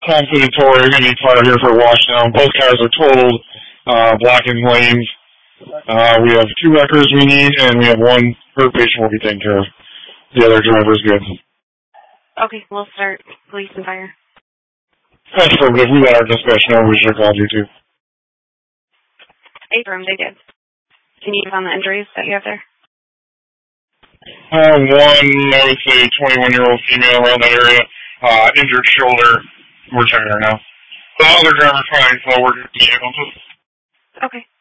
confident Tori, we need fire here for a wash down. Both cars are totaled, blocking lanes. We have 2 records we need, and we have 1 hurt patient we'll be taking care of. The other driver's good. Okay, we'll start police and fire. Affirmative. We let our dispatch know. We should have called you too. Affirmative, they did. Can you give on the injuries that you have there? One, I would say, 21-year-old female around that area. Injured shoulder. We're checking her now. The other driver's fine, so we're going to be able to. Okay.